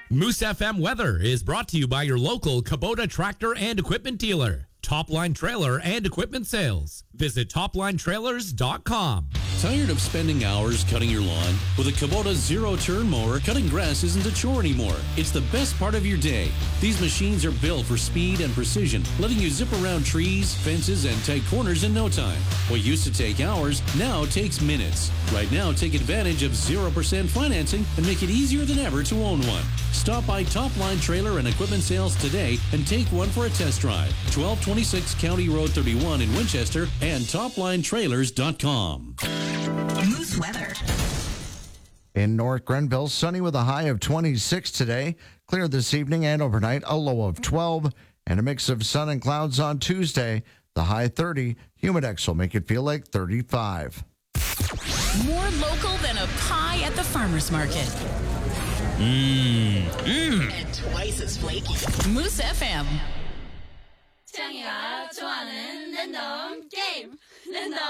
Moose FM weather is brought to you by your local Kubota tractor and equipment dealer. Topline Trailer and Equipment Sales. Visit toplinetrailers.com. Tired of spending hours cutting your lawn? With a Kubota zero-turn mower, cutting grass isn't a chore anymore. It's the best part of your day. These machines are built for speed and precision, letting you zip around trees, fences, and tight corners in no time. What used to take hours now takes minutes. Right now, take advantage of 0% financing and make it easier than ever to own one. Stop by Topline Trailer and Equipment Sales today and take one for a test drive. 1226 County Road 31 in Winchester and toplinetrailers.com. Moose weather. In North Grenville, sunny with a high of 26 today. Clear this evening and overnight, a low of 12. And a mix of sun and clouds on Tuesday. The high 30. Humidex will make it feel like 35. More local than a pie at the farmer's market. And twice as flaky. Moose FM. 창이가 좋아하는 랜덤 게임. 랜덤